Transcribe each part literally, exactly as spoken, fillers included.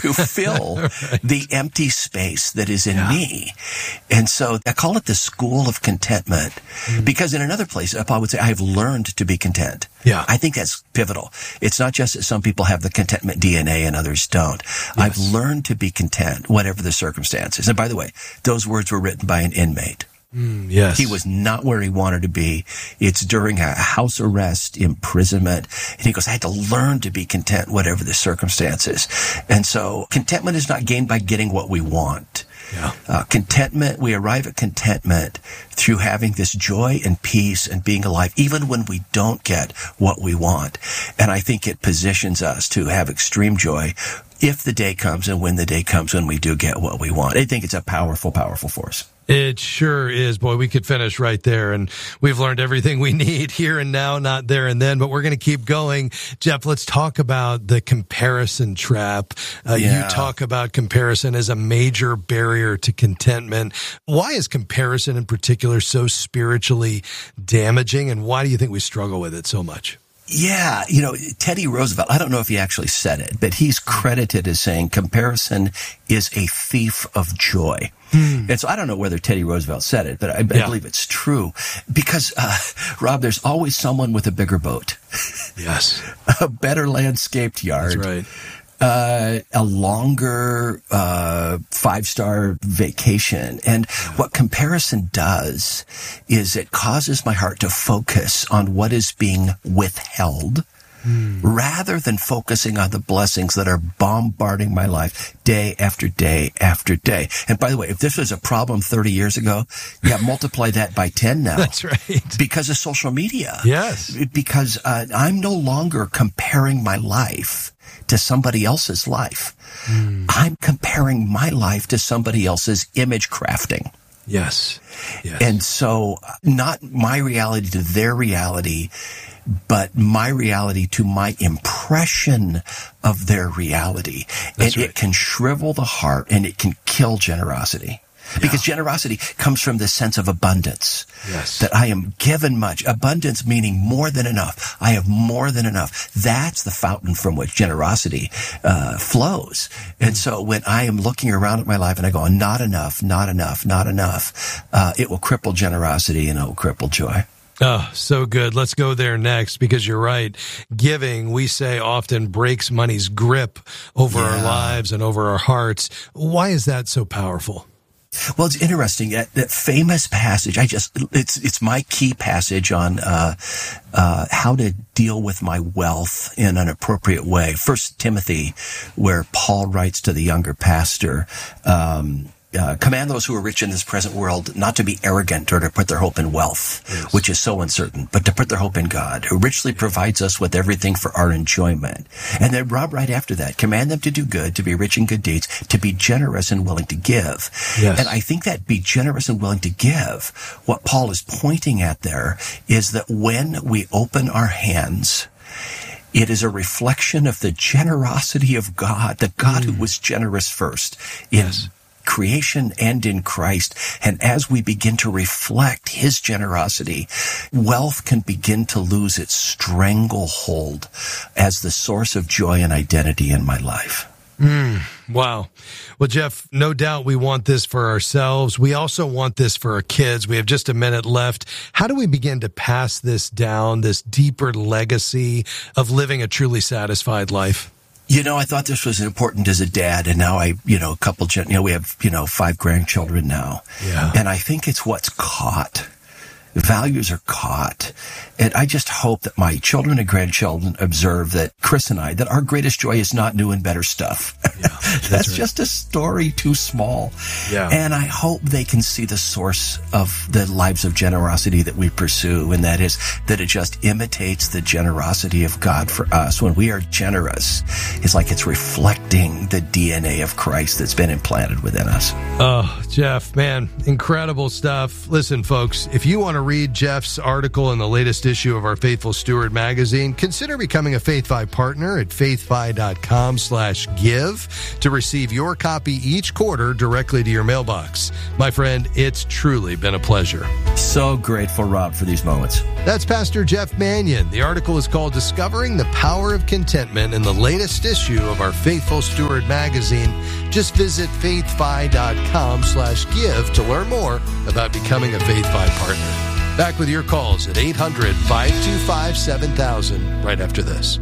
to fill right. the empty space that is in yeah. me. And so I call it the school of contentment mm. because in another place, Paul would say, I have learned to be content. Yeah. I think that's pivotal. It's not just that some people have the contentment D N A and others don't. Yes. I've learned to be content, whatever the circumstances. And by the way, those words were written by an inmate. Mm, yes. He was not where he wanted to be. It's during a house arrest, imprisonment. And he goes, I had to learn to be content, whatever the circumstances. And so contentment is not gained by getting what we want. Yeah. Uh, contentment, we arrive at contentment through having this joy and peace and being alive, even when we don't get what we want. And I think it positions us to have extreme joy if the day comes and when the day comes when we do get what we want. I think it's a powerful, powerful force. It sure is. Boy, we could finish right there, and we've learned everything we need here and now, not there and then, but we're going to keep going. Jeff, let's talk about the comparison trap. Uh, yeah. You talk about comparison as a major barrier to contentment. Why is comparison in particular so spiritually damaging, and why do you think we struggle with it so much? Yeah, you know, Teddy Roosevelt, I don't know if he actually said it, but he's credited as saying comparison is a thief of joy. Hmm. And so I don't know whether Teddy Roosevelt said it, but I, I yeah. believe it's true. Because, uh, Rob, there's always someone with a bigger boat. Yes. A better landscaped yard. That's right. Uh, a longer, uh, five-star vacation. And what comparison does is it causes my heart to focus on what is being withheld mm. rather than focusing on the blessings that are bombarding my life day after day after day. And by the way, if this was a problem thirty years ago, yeah, multiply that by ten now. That's right. Because of social media. Yes. Because, uh, I'm no longer comparing my life to somebody else's life. Mm. I'm comparing my life to somebody else's image crafting. Yes. Yes. And so not my reality to their reality, but my reality to my impression of their reality. That's and right. It can shrivel the heart and it can kill generosity. Yeah. Because generosity comes from the sense of abundance. Yes. That I am given much. Abundance meaning more than enough. I have more than enough. That's the fountain from which generosity uh, flows. And so when I am looking around at my life and I go, not enough, not enough, not enough, uh, it will cripple generosity and it will cripple joy. Oh, so good. Let's go there next, because you're right. Giving, we say, often breaks money's grip over yeah. our lives and over our hearts. Why is that so powerful? Well, it's interesting. That, that famous passage, I just, it's, it's my key passage on, uh, uh, how to deal with my wealth in an appropriate way. First Timothy, where Paul writes to the younger pastor, um, Uh, command those who are rich in this present world not to be arrogant or to put their hope in wealth, yes. which is so uncertain, but to put their hope in God, who richly provides us with everything for our enjoyment. And then Rob, right after that, command them to do good, to be rich in good deeds, to be generous and willing to give. Yes. And I think that be generous and willing to give, what Paul is pointing at there is that when we open our hands, it is a reflection of the generosity of God, the God mm. who was generous first in yes. creation and in Christ. And as we begin to reflect his generosity, wealth can begin to lose its stranglehold as the source of joy and identity in my life. Mm, wow. Well, Jeff, no doubt we want this for ourselves. We also want this for our kids. We have just a minute left. How do we begin to pass this down, this deeper legacy of living a truly satisfied life? You know, I thought this was important as a dad, and now I, you know, a couple, you know, we have, you know, five grandchildren now. Yeah. And I think it's what's caught. Values are caught. And I just hope that my children and grandchildren observe that Chris and I, that our greatest joy is not new and better stuff. Yeah, that's that's right. just a story too small. Yeah. And I hope they can see the source of the lives of generosity that we pursue, and that is that it just imitates the generosity of God for us. When we are generous, it's like it's reflecting the D N A of Christ that's been implanted within us. Oh, Jeff, man, incredible stuff. Listen, folks, if you want to to read Jeff's article in the latest issue of our Faithful Steward magazine, consider becoming a FaithFi partner at faithfi.com slash give to receive your copy each quarter directly to your mailbox. My friend, it's truly been a pleasure. So grateful, Rob, for these moments. That's Pastor Jeff Manion. The article is called Discovering the Power of Contentment in the latest issue of our Faithful Steward magazine. Just visit faithfi.com slash give to learn more about becoming a FaithFi partner. Back with your calls at eight hundred, five two five, seven thousand right after this.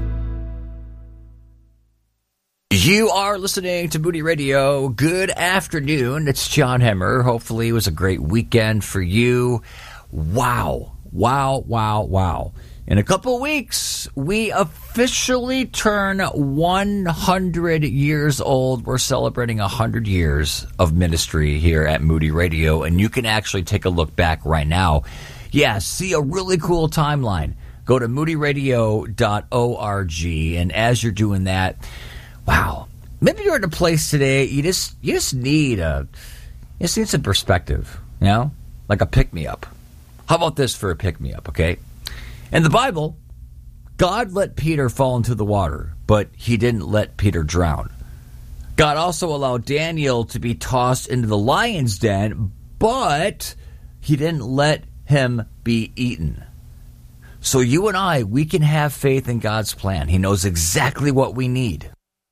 You are listening to Moody Radio. Good afternoon. It's John Hemmer. Hopefully it was a great weekend for you. Wow. Wow, wow, wow. In a couple of weeks, we officially turn one hundred years old. We're celebrating one hundred years of ministry here at Moody Radio, and you can actually take a look back right now. Yeah, see a really cool timeline. Go to moody radio dot org, and as you're doing that, wow, maybe you're in a place today, you just you just need a you just need some perspective, you know, like a pick-me-up. How about this for a pick-me-up, okay? In the Bible, God let Peter fall into the water, but he didn't let Peter drown. God also allowed Daniel to be tossed into the lion's den, but he didn't let him be eaten. So you and I, we can have faith in God's plan. He knows exactly what we need.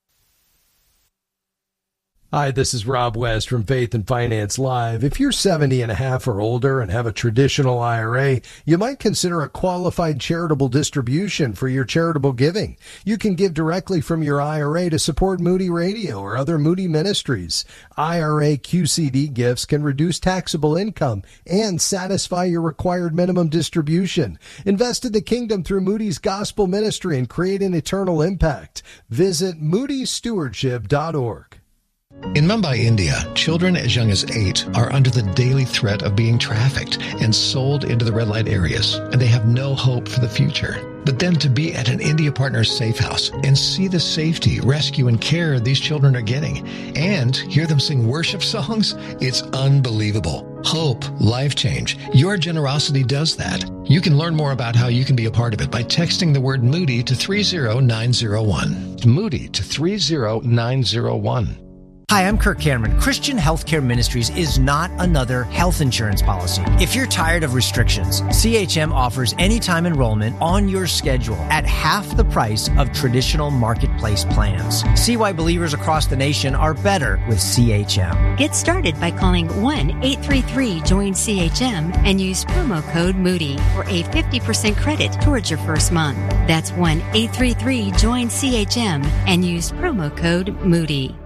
Hi, this is Rob West from Faith and Finance Live. If you're seventy and a half or older and have a traditional I R A, you might consider a qualified charitable distribution for your charitable giving. You can give directly from your I R A to support Moody Radio or other Moody ministries. I R A Q C D gifts can reduce taxable income and satisfy your required minimum distribution. Invest in the kingdom through Moody's gospel ministry and create an eternal impact. Visit moody stewardship dot org. In Mumbai, India, children as young as eight are under the daily threat of being trafficked and sold into the red light areas, and they have no hope for the future. But then to be at an India Partners safe house and see the safety, rescue, and care these children are getting, and hear them sing worship songs, it's unbelievable. Hope, life change. Your generosity does that. You can learn more about how you can be a part of it by texting the word Moody to three zero nine zero one. Moody to three zero nine zero one. Hi, I'm Kirk Cameron. Christian Healthcare Ministries is not another health insurance policy. If you're tired of restrictions, C H M offers anytime enrollment on your schedule at half the price of traditional marketplace plans. See why believers across the nation are better with C H M. Get started by calling one eight three three join C H M and use promo code Moody for a fifty percent credit towards your first month. That's one eight three three join C H M and use promo code Moody.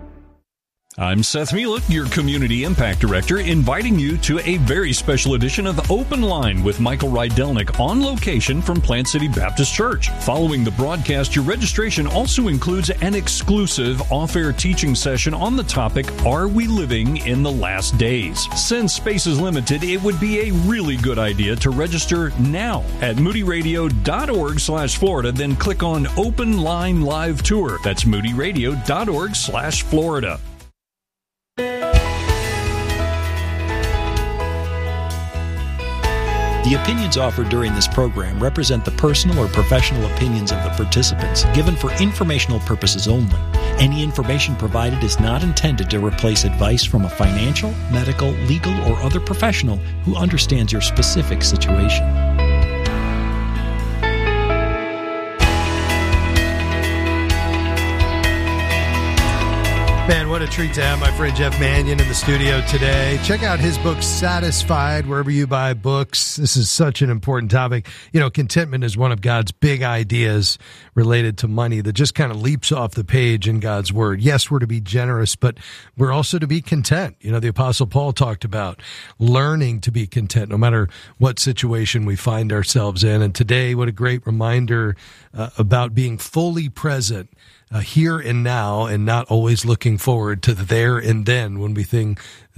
I'm Seth Mielek, your Community Impact Director, inviting you to a very special edition of Open Line with Michael Rydelnik on location from Plant City Baptist Church. Following the broadcast, your registration also includes an exclusive off-air teaching session on the topic, Are We Living in the Last Days? Since space is limited, it would be a really good idea to register now at moody radio dot org slash Florida, then click on Open Line Live Tour. That's moody radio dot org slash Florida. The opinions offered during this program represent the personal or professional opinions of the participants, given for informational purposes only. Any information provided is not intended to replace advice from a financial, medical, legal, or other professional who understands your specific situation. Man, what a treat to have my friend Jeff Manion in the studio today. Check out his book, Satisfied, wherever you buy books. This is such an important topic. You know, contentment is one of God's big ideas related to money that just kind of leaps off the page in God's word. Yes, we're to be generous, but we're also to be content. You know, the Apostle Paul talked about learning to be content no matter what situation we find ourselves in. And today, what a great reminder uh, about being fully present Uh, here and now, and not always looking forward to the there and then when we think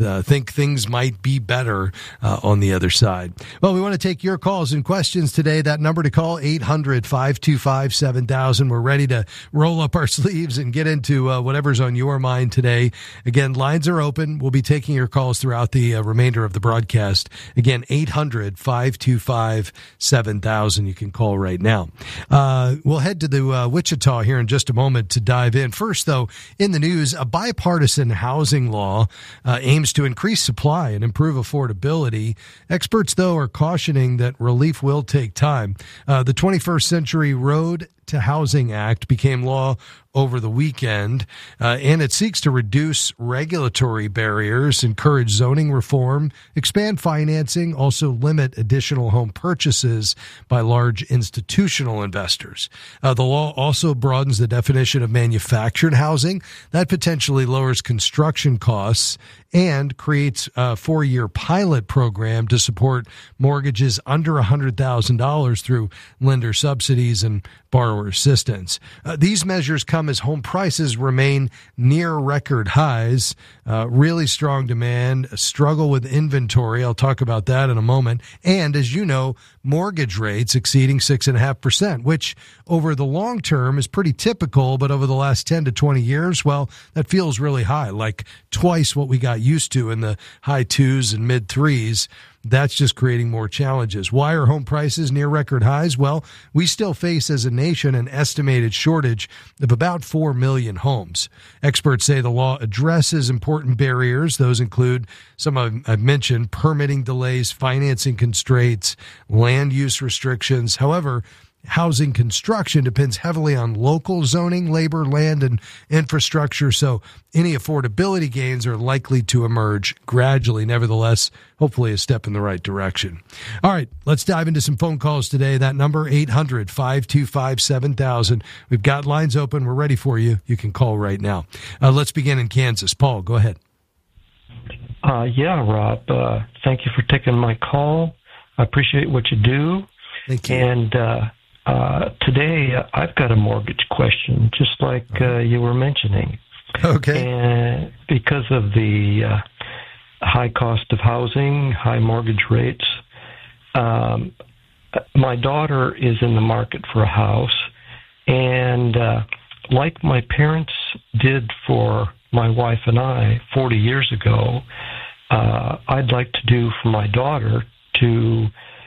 uh, think things might be better uh, on the other side. Well, we want to take your calls and questions today. That number to call, eight hundred, five two five, seven thousand. We're ready to roll up our sleeves and get into uh, whatever's on your mind today. Again, lines are open. We'll be taking your calls throughout the uh, remainder of the broadcast. Again, eight hundred, five two five, seven thousand. You can call right now. Uh, we'll head to the uh, Wichita here in just a moment to dive in. First, though, in the news, a bipartisan housing law uh, aims to increase supply and improve affordability. Experts, though, are cautioning that relief will take time. Uh, the twenty-first Century Road to Housing Act became law over the weekend, uh, and it seeks to reduce regulatory barriers, encourage zoning reform, expand financing, also limit additional home purchases by large institutional investors. Uh, the law also broadens the definition of manufactured housing. That potentially lowers construction costs and creates a four-year pilot program to support mortgages under one hundred thousand dollars through lender subsidies and borrower assistance. Uh, these measures come as home prices remain near record highs, uh, really strong demand, a struggle with inventory. I'll talk about that in a moment. And as you know, mortgage rates exceeding six point five percent, which over the long term is pretty typical, but over the last ten to twenty years, well, that feels really high, like twice what we got used to in the high twos and mid threes. That's just creating more challenges. Why are home prices near record highs? Well, we still face as a nation an estimated shortage of about four million homes. Experts say the law addresses important barriers. Those include some I've mentioned, permitting delays, financing constraints, land use restrictions. However, housing construction depends heavily on local zoning, labor, land, and infrastructure, so any affordability gains are likely to emerge gradually. Nevertheless, hopefully a step in the right direction. All right, let's dive into some phone calls today. That number, eight hundred, five two five, seven thousand. We've got lines open. We're ready for you. You can call right now. Uh, let's begin in Kansas. Paul, go ahead. Uh, yeah, Rob, uh, thank you for taking my call. I appreciate what you do. Thank you. And uh, uh, today uh, I've got a mortgage question, just like uh, you were mentioning. Okay. And because of the uh, high cost of housing, high mortgage rates, um, my daughter is in the market for a house. And uh, like my parents did for my wife and I forty years ago, uh, I'd like to do for my daughter to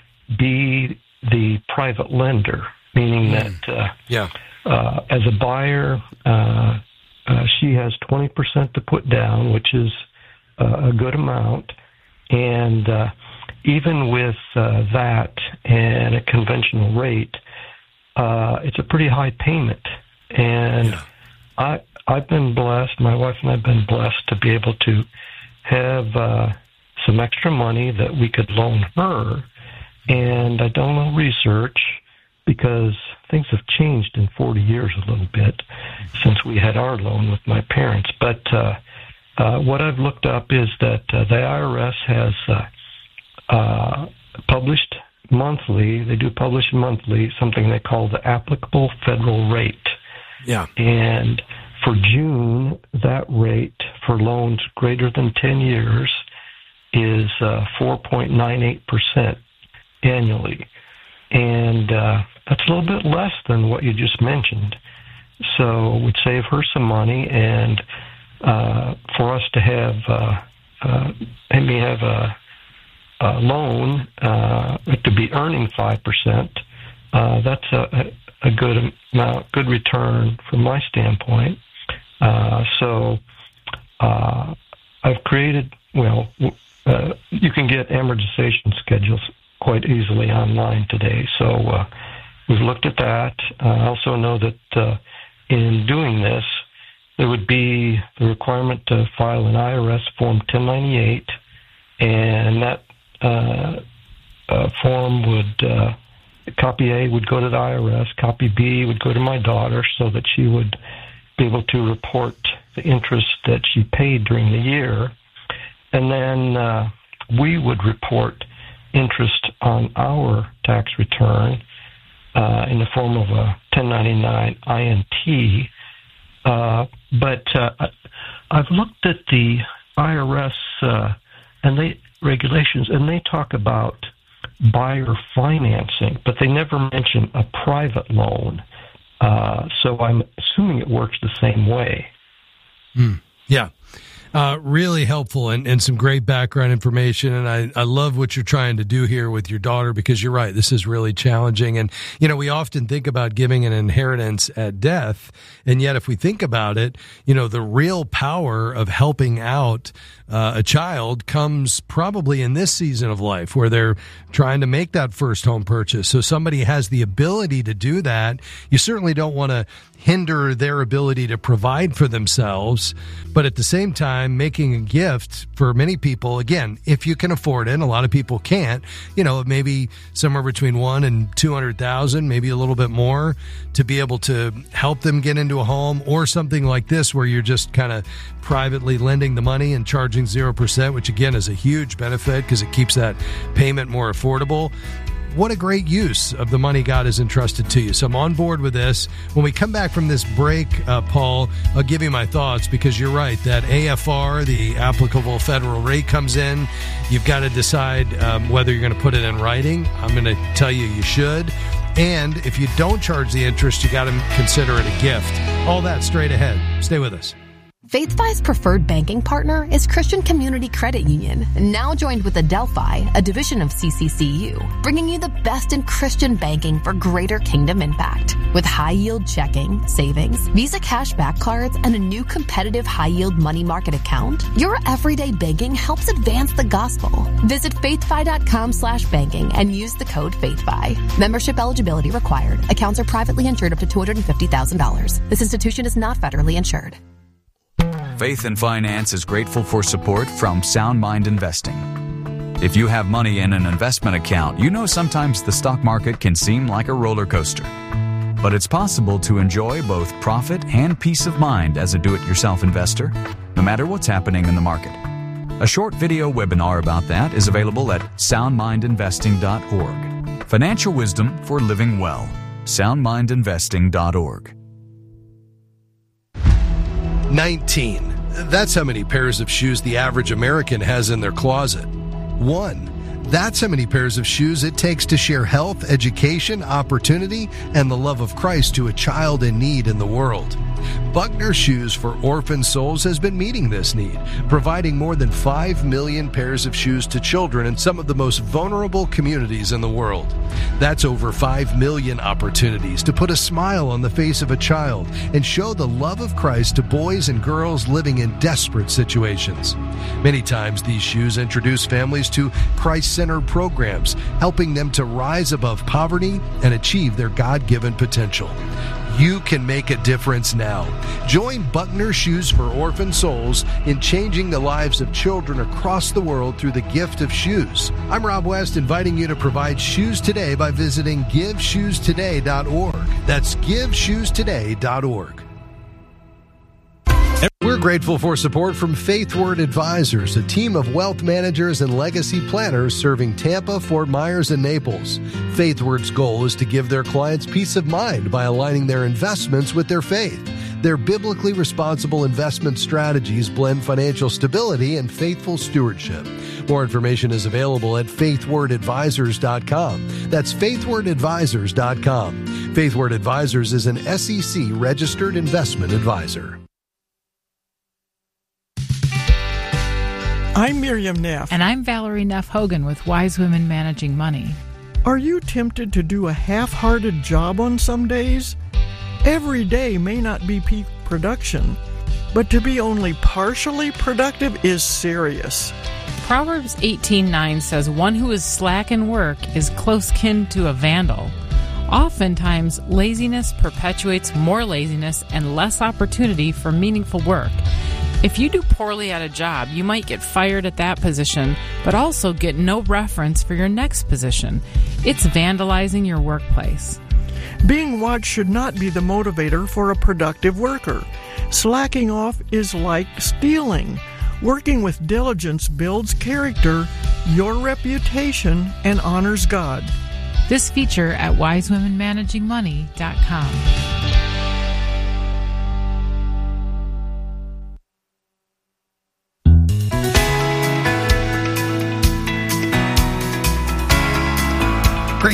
be the private lender, meaning that uh, yeah. uh, as a buyer, uh, uh, she has twenty percent to put down, which is uh, a good amount. And uh, even with uh, that and a conventional rate, uh, it's a pretty high payment. And yeah. I, I've been blessed, my wife and I have been blessed to be able to have uh, some extra money that we could loan her. And I don't know research because things have changed in forty years a little bit since we had our loan with my parents. But uh, uh, what I've looked up is that uh, the I R S has uh, uh, published monthly, they do publish monthly, something they call the applicable federal rate. Yeah. And for June, that rate for loans greater than ten years is uh, four point nine eight percent annually. And uh, that's a little bit less than what you just mentioned. So it would save her some money, and uh, for us to have, uh, uh, and we have a, a loan uh, to be earning five percent, uh, that's a, a good amount, good return from my standpoint. Uh, so uh, I've created, well, uh, you can get amortization schedules quite easily online today. So uh, we've looked at that. Uh, I also know that uh, in doing this, there would be the requirement to file an I R S Form ten ninety-eight, and that uh, uh, form would, uh, copy A would go to the I R S, copy B would go to my daughter so that she would be able to report the interest that she paid during the year. And then uh, we would report interest on our tax return uh, in the form of a ten ninety-nine I N T. Uh, but uh, I've looked at the I R S uh, and they regulations, and they talk about buyer financing, but they never mention a private loan. Uh, so I'm assuming it works the same way. Mm, yeah. Uh, really helpful and, and some great background information. And I, I love what you're trying to do here with your daughter, because you're right. This is really challenging. And, you know, we often think about giving an inheritance at death. And yet, if we think about it, you know, the real power of helping out uh, a child comes probably in this season of life where they're trying to make that first home purchase. So somebody has the ability to do that. You certainly don't want to hinder their ability to provide for themselves, but at the same time, making a gift for many people, again, if you can afford it, and a lot of people can't, you know, maybe somewhere between one and two hundred thousand, maybe a little bit more, to be able to help them get into a home, or something like this where you're just kind of privately lending the money and charging zero percent, which again is a huge benefit because it keeps that payment more affordable. What a great use of the money God has entrusted to you. So I'm on board with this. When we come back from this break, uh, Paul, I'll give you my thoughts, because you're right. That A F R, the applicable federal rate, comes in. You've got to decide um, whether you're going to put it in writing. I'm going to tell you you should. And if you don't charge the interest, you got to consider it a gift. All that straight ahead. Stay with us. FaithFi's preferred banking partner is Christian Community Credit Union, now joined with Adelphi, a division of C C C U, bringing you the best in Christian banking for greater kingdom impact. With high-yield checking, savings, Visa cashback cards, and a new competitive high-yield money market account, your everyday banking helps advance the gospel. Visit faithfi.com slash banking and use the code FaithFi. Membership eligibility required. Accounts are privately insured up to two hundred fifty thousand dollars. This institution is not federally insured. Faith and Finance is grateful for support from Sound Mind Investing. If you have money in an investment account, you know sometimes the stock market can seem like a roller coaster. But it's possible to enjoy both profit and peace of mind as a do-it-yourself investor, no matter what's happening in the market. A short video webinar about that is available at sound mind investing dot org. Financial wisdom for living well. sound mind investing dot org. nineteen. That's how many pairs of shoes the average American has in their closet. One. That's how many pairs of shoes it takes to share health, education, opportunity, and the love of Christ to a child in need in the world. Buckner Shoes for Orphan Souls has been meeting this need, providing more than five million pairs of shoes to children in some of the most vulnerable communities in the world. That's over five million opportunities to put a smile on the face of a child and show the love of Christ to boys and girls living in desperate situations. Many times these shoes introduce families to Christ-centered programs, helping them to rise above poverty and achieve their God-given potential. You can make a difference now. Join Buckner Shoes for Orphan Souls in changing the lives of children across the world through the gift of shoes. I'm Rob West, inviting you to provide shoes today by visiting give shoes today dot org. That's give shoes today dot org. We're grateful for support from FaithWord Advisors, a team of wealth managers and legacy planners serving Tampa, Fort Myers, and Naples. FaithWord's goal is to give their clients peace of mind by aligning their investments with their faith. Their biblically responsible investment strategies blend financial stability and faithful stewardship. More information is available at faith word advisors dot com. That's faith word advisors dot com. FaithWord Advisors is an S E C registered investment advisor. I'm Miriam Neff. And I'm Valerie Neff Hogan with Wise Women Managing Money. Are you tempted to do a half-hearted job on some days? Every day may not be peak production, but to be only partially productive is serious. Proverbs eighteen nine says, "One who is slack in work is close kin to a vandal." Oftentimes, laziness perpetuates more laziness and less opportunity for meaningful work. If you do poorly at a job, you might get fired at that position, but also get no reference for your next position. It's vandalizing your workplace. Being watched should not be the motivator for a productive worker. Slacking off is like stealing. Working with diligence builds character, your reputation, and honors God. This feature at wise women managing money dot com.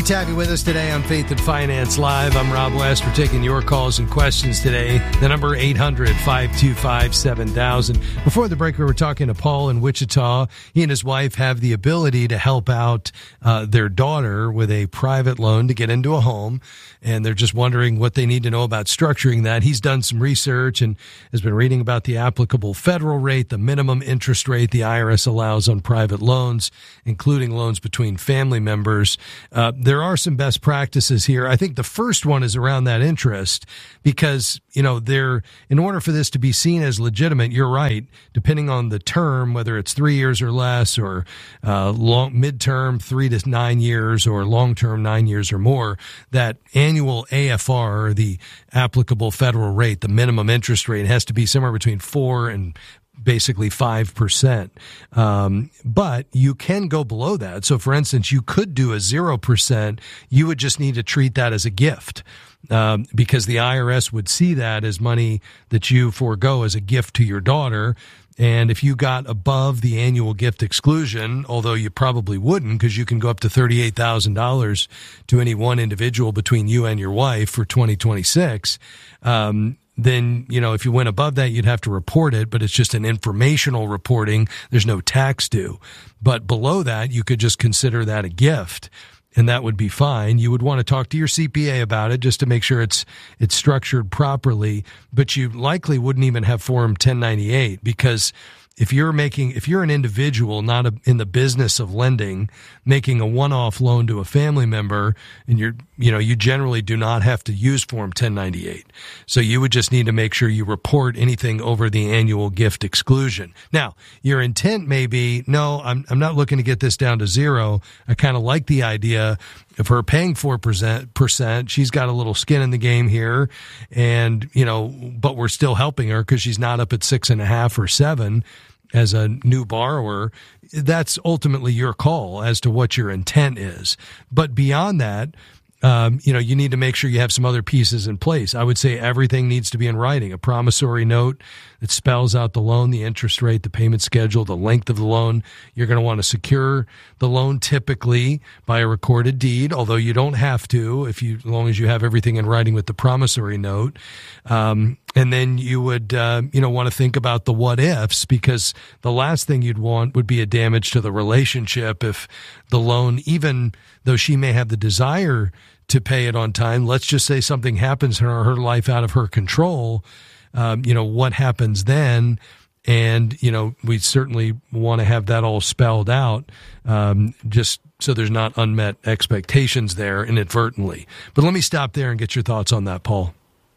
Great to have you with us today on Faith and Finance Live. I'm Rob West. We're taking your calls and questions today. The number eight hundred, five two five, seven thousand. Before the break, we were talking to Paul in Wichita. He and his wife have the ability to help out uh, their daughter with a private loan to get into a home, and they're just wondering what they need to know about structuring that. He's done some research and has been reading about the applicable federal rate, the minimum interest rate the I R S allows on private loans, including loans between family members. Uh, there are some best practices here. I think the first one is around that interest because, you know, there, in order for this to be seen as legitimate, you're right, depending on the term, whether it's three years or less or uh, long, midterm, three to nine years or long-term, nine years or more, that annual A F R, or the applicable federal rate, the minimum interest rate, has to be somewhere between four and basically five percent. Um, but you can go below that. So for instance, you could do a zero percent. You would just need to treat that as a gift. Um, because the I R S would see that as money that you forego as a gift to your daughter. And if you got above the annual gift exclusion, although you probably wouldn't because you can go up to thirty-eight thousand dollars to any one individual between you and your wife for twenty twenty-six, um, then, you know, if you went above that, you'd have to report it, but it's just an informational reporting. There's no tax due. But below that, you could just consider that a gift, and that would be fine. You would want to talk to your C P A about it just to make sure it's it's structured properly, but you likely wouldn't even have Form ten ninety-eight because if you're making, if you're an individual, not a, in the business of lending, making a one-off loan to a family member, and you're, you know, you generally do not have to use Form ten ninety-eight. So you would just need to make sure you report anything over the annual gift exclusion. Now, your intent may be, no, I'm, I'm not looking to get this down to zero. I kind of like the idea of her paying four percent. She's got a little skin in the game here, and, you know, but we're still helping her because she's not up at six and a half or seven as a new borrower. That's ultimately your call as to what your intent is. But beyond that, um, you know, you need to make sure you have some other pieces in place. I would say everything needs to be in writing. A promissory note that spells out the loan, the interest rate, the payment schedule, the length of the loan. You're going to want to secure the loan typically by a recorded deed, although you don't have to if you, as long as you have everything in writing with the promissory note. Um, and then you would, uh, you know, want to think about the what ifs, because the last thing you'd want would be a damage to the relationship if the loan, even though she may have the desire to pay it on time, let's just say something happens in her, her life out of her control. Um, you know, what happens then? And, you know, we certainly want to have that all spelled out, um, just so there's not unmet expectations there inadvertently. But let me stop there and get your thoughts on that, Paul.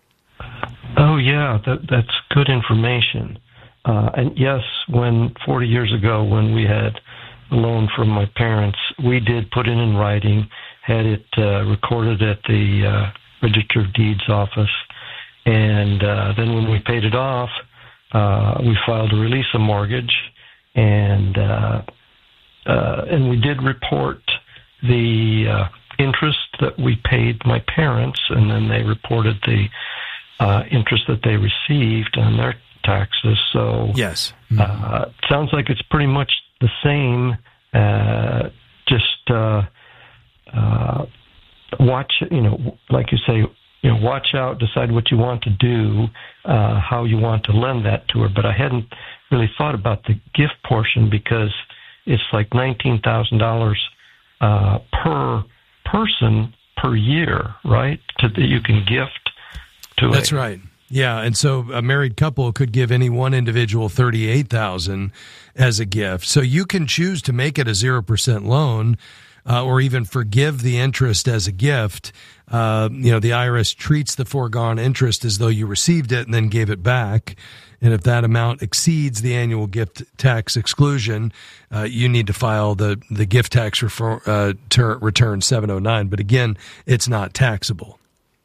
Oh, yeah, that, that's good information. Uh, and yes, when forty years ago, when we had a loan from my parents, we did put it in writing, had it uh, recorded at the uh, Register of Deeds office. And uh, then when we paid it off, uh, we filed a release of mortgage, and uh, uh, and we did report the uh, interest that we paid my parents, and then they reported the uh, interest that they received on their taxes. So yes, uh, it sounds like it's pretty much the same. Uh, just uh, uh, watch, you know, like you say. You know, watch out, decide what you want to do, uh, how you want to lend that to her. But I hadn't really thought about the gift portion because it's like nineteen thousand dollars uh, per person per year, right? To, that you can gift to. That's a, right. Yeah, and so a married couple could give any one individual thirty-eight thousand dollars as a gift. So you can choose to make it a zero percent loan. Uh, or even forgive the interest as a gift. Uh, you know, the I R S treats the foregone interest as though you received it and then gave it back. And if that amount exceeds the annual gift tax exclusion, uh, you need to file the, the gift tax refer, uh, ter- return seven oh nine. But again, it's not taxable.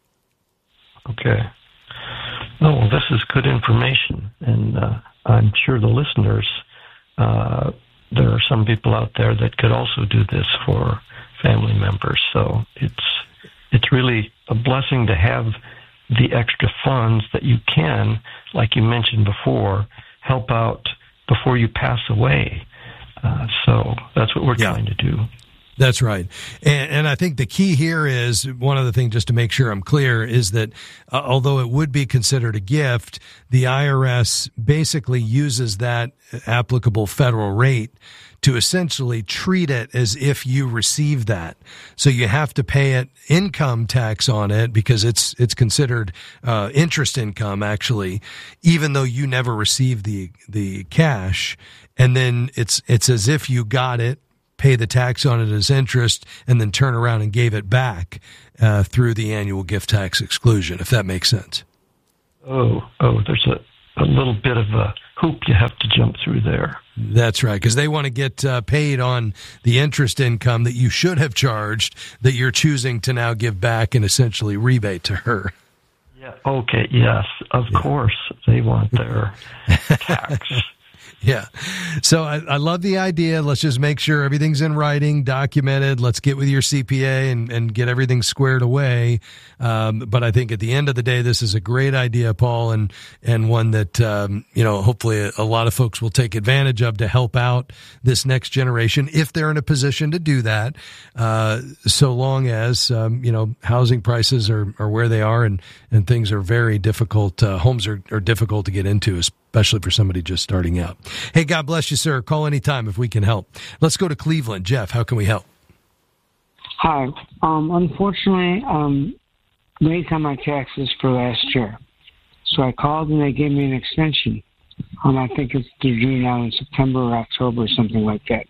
Okay. No, well, this is good information. And uh, I'm sure the listeners uh there are some people out there that could also do this for family members. So it's it's really a blessing to have the extra funds that you can, like you mentioned before, help out before you pass away. Uh, so that's what we're yeah. trying to do. That's right. And, and I think the key here is, one other thing just to make sure I'm clear, is that uh, although it would be considered a gift, the I R S basically uses that applicable federal rate to essentially treat it as if you received that. So you have to pay it income tax on it because it's it's considered uh, interest income, actually, even though you never received the the cash. And then it's it's as if you got it, pay the tax on it as interest, and then turn around and gave it back uh, through the annual gift tax exclusion, if that makes sense. Oh, oh, there's a, a little bit of a hoop you have to jump through there. That's right, because they want to get uh, paid on the interest income that you should have charged that you're choosing to now give back and essentially rebate to her. Yeah. Okay, yes, of yeah. course they want their tax. Yeah. So I, I love the idea. Let's just make sure everything's in writing, documented. Let's get with your C P A and, and get everything squared away. Um, but I think at the end of the day, this is a great idea, Paul, and, and one that, um, you know, hopefully a, a lot of folks will take advantage of to help out this next generation if they're in a position to do that. Uh, so long as, um, you know, housing prices are, are where they are and, and things are very difficult. Uh, homes are, are difficult to get into, especially for somebody just starting out. Hey, God bless you, sir. Call anytime if we can help. Let's go to Cleveland. Jeff, how can we help? Hi. Um, unfortunately, um, late on my taxes for last year. So I called and they gave me an extension. Um, I think it's due now in September or October or something like that.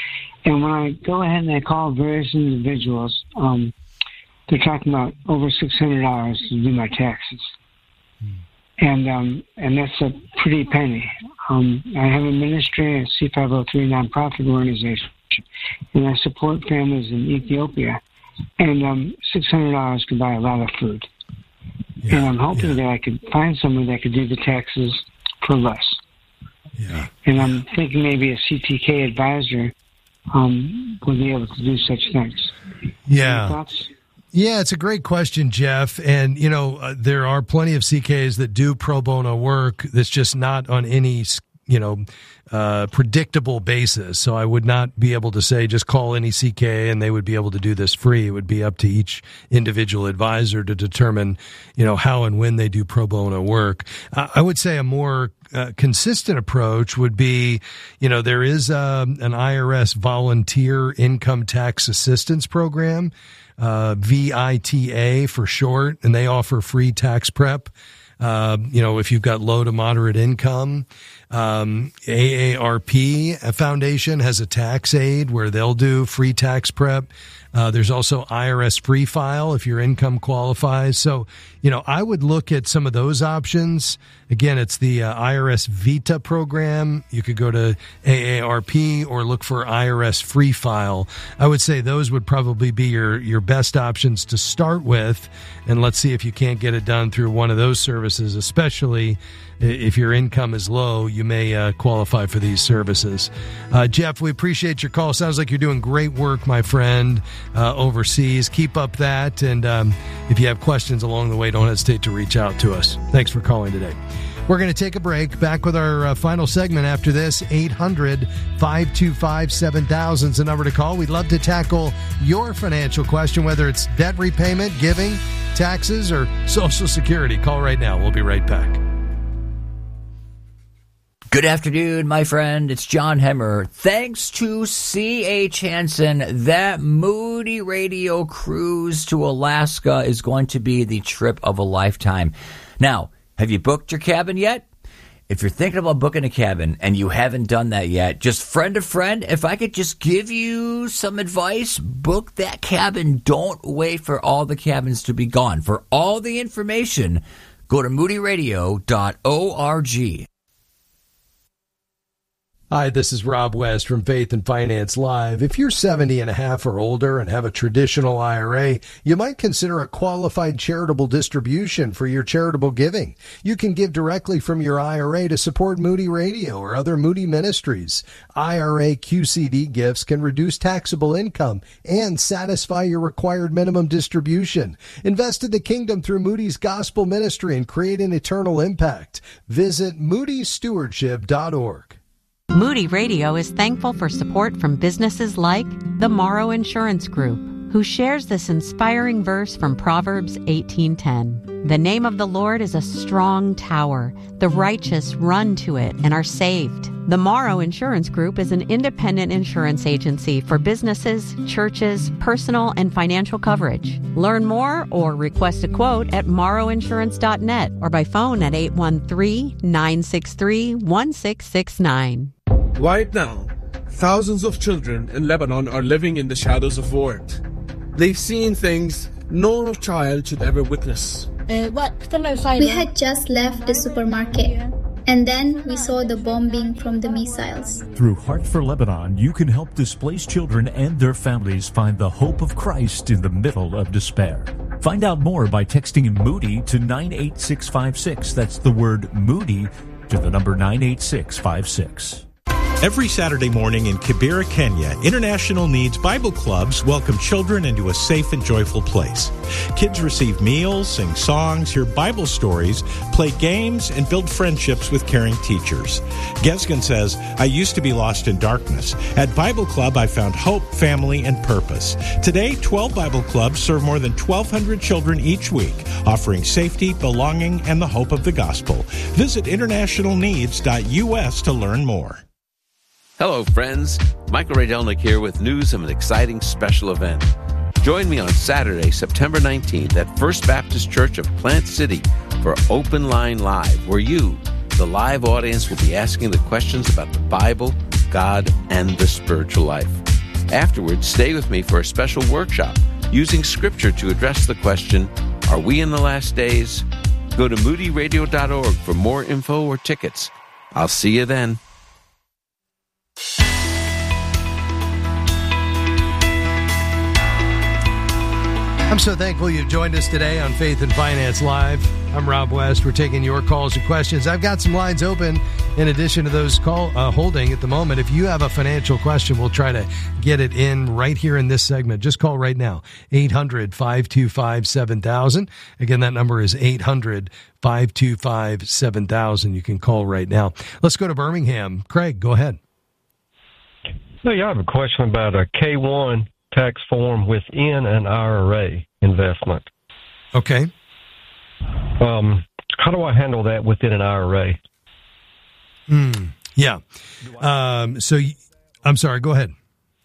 And when I go ahead and I call various individuals, um, they're talking about over six hundred dollars to do my taxes. Hmm. And um, and that's a pretty penny. Um, I have a ministry, a C five oh three nonprofit organization, and I support families in Ethiopia. And um, six hundred dollars can buy a lot of food. Yeah, and I'm hoping yeah. that I could find someone that could do the taxes for less. Yeah. And I'm thinking maybe a C T K advisor um, would be able to do such things. Yeah. Any thoughts? Yeah, it's a great question, Jeff. And, you know, uh, there are plenty of C Ks that do pro bono work that's just not on any, you know, uh, predictable basis. So I would not be able to say just call any C K and they would be able to do this free. It would be up to each individual advisor to determine, you know, how and when they do pro bono work. Uh, I would say a more uh, consistent approach would be, you know, there is um, an I R S volunteer income tax assistance program. Uh, V I T A for short, and they offer free tax prep. Uh, you know, if you've got low to moderate income, um, A A R P Foundation has a tax aid where they'll do free tax prep. Uh, there's also I R S Free File if your income qualifies. So, you know, I would look at some of those options. Again, it's the uh, I R S Vita program. You could go to A A R P or look for I R S Free File. I would say those would probably be your, your best options to start with. And let's see if you can't get it done through one of those services, especially if your income is low, you may uh, qualify for these services. Uh, Jeff, we appreciate your call. Sounds like you're doing great work, my friend, uh, overseas. Keep up that. And um, if you have questions along the way, don't hesitate to reach out to us. Thanks for calling today. We're going to take a break. Back with our uh, final segment after this. eight hundred, five two five, seven thousand is the number to call. We'd love to tackle your financial question, whether it's debt repayment, giving, taxes, or Social Security. Call right now. We'll be right back. Good afternoon, my friend. It's John Hemmer. Thanks to C H. Hansen, that Moody Radio cruise to Alaska is going to be the trip of a lifetime. Now, have you booked your cabin yet? If you're thinking about booking a cabin and you haven't done that yet, just friend to friend, if I could just give you some advice, book that cabin. Don't wait for all the cabins to be gone. For all the information, go to moody radio dot org. Hi, this is Rob West from Faith and Finance Live. If you're seventy and a half or older and have a traditional I R A, you might consider a qualified charitable distribution for your charitable giving. You can give directly from your I R A to support Moody Radio or other Moody ministries. I R A Q C D gifts can reduce taxable income and satisfy your required minimum distribution. Invest in the kingdom through Moody's Gospel Ministry and create an eternal impact. Visit moody stewardship dot org. Moody Radio is thankful for support from businesses like the Morrow Insurance Group, who shares this inspiring verse from Proverbs eighteen ten. The name of the Lord is a strong tower. The righteous run to it and are saved. The Morrow Insurance Group is an independent insurance agency for businesses, churches, personal, and financial coverage. Learn more or request a quote at morrow insurance dot net or by phone at eight one three, nine six three, one six six nine. Right now, thousands of children in Lebanon are living in the shadows of war. They've seen things no child should ever witness. We had just left the supermarket, and then we saw the bombing from the missiles. Through Heart for Lebanon, you can help displaced children and their families find the hope of Christ in the middle of despair. Find out more by texting Moody to nine eight six five six. That's the word Moody to the number nine eight six five six. Every Saturday morning in Kibera, Kenya, International Needs Bible Clubs welcome children into a safe and joyful place. Kids receive meals, sing songs, hear Bible stories, play games, and build friendships with caring teachers. Gesgen says, I used to be lost in darkness. At Bible Club, I found hope, family, and purpose. Today, twelve Bible Clubs serve more than twelve hundred children each week, offering safety, belonging, and the hope of the gospel. Visit international needs dot U S to learn more. Hello, friends. Michael Rydelnik here with news of an exciting special event. Join me on Saturday, September nineteenth at First Baptist Church of Plant City for Open Line Live, where you, the live audience, will be asking the questions about the Bible, God, and the spiritual life. Afterwards, stay with me for a special workshop using Scripture to address the question, are we in the last days? Go to moody radio dot org for more info or tickets. I'll see you then. I'm so thankful you've joined us today on Faith and Finance Live. I'm Rob West. We're taking your calls and questions. I've got some lines open in addition to those call uh, holding at the moment. If you have a financial question, we'll try to get it in right here in this segment. Just call right now, eight hundred, five two five, seven thousand. Again, that number is eight hundred, five two five, seven thousand. You can call right now. Let's go to Birmingham. Craig, go ahead. So, yeah, I have a question about a K one tax form within an I R A investment. Okay. Um, how do I handle that within an I R A? Mm, yeah. Um, so, I'm sorry, go ahead.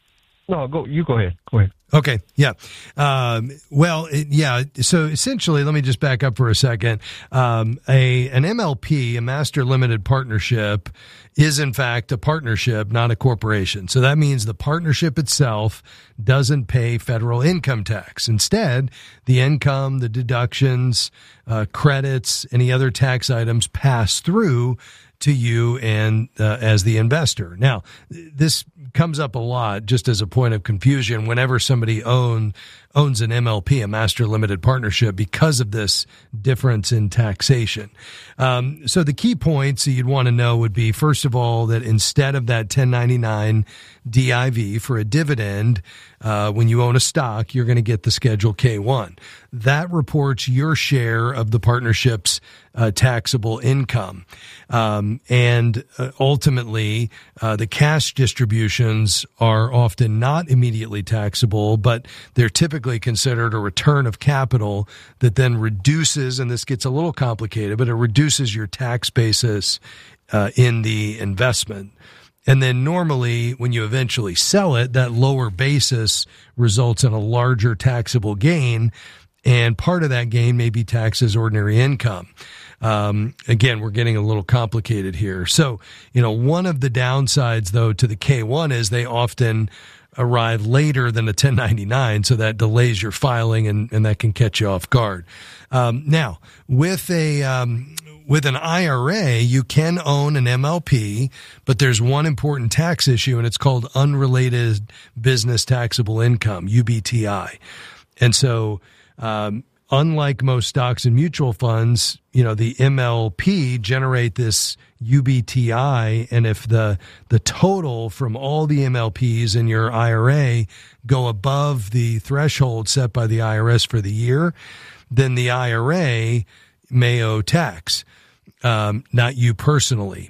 No, go. You go ahead. Go ahead. Okay. Yeah. Um, well, it, yeah. So essentially, let me just back up for a second. Um, a, an M L P, a master limited partnership, is in fact a partnership, not a corporation. So that means the partnership itself doesn't pay federal income tax. Instead, the income, the deductions, uh, credits, any other tax items pass through to you and uh, as the investor. Now, this comes up a lot just as a point of confusion whenever somebody own, owns an M L P, a master limited partnership, because of this difference in taxation. Um, so the key points that you'd want to know would be, first of all, that instead of that ten ninety-nine D I V for a dividend, uh, when you own a stock, you're going to get the Schedule K one. That reports your share of the partnership's uh, taxable income. Um, and uh, ultimately, uh, the cash distributions are often not immediately taxable, but they're typically considered a return of capital that then reduces, and this gets a little complicated, but it reduces your tax basis uh, in the investment. And then normally when you eventually sell it, that lower basis results in a larger taxable gain, and part of that gain may be taxed as ordinary income. Um, again, we're getting a little complicated here. So, you know, one of the downsides, though, to the K one is they often arrive later than a ten ninety-nine, so that delays your filing, and, and that can catch you off guard. Um, now, with a um, with an I R A, you can own an M L P, but there's one important tax issue, and it's called unrelated business taxable income, U B T I. And so, um, unlike most stocks and mutual funds, you know, the M L P generate this U B T I, and if the the total from all the M L Ps in your I R A go above the threshold set by the I R S for the year, then the I R A may owe tax, um, not you personally.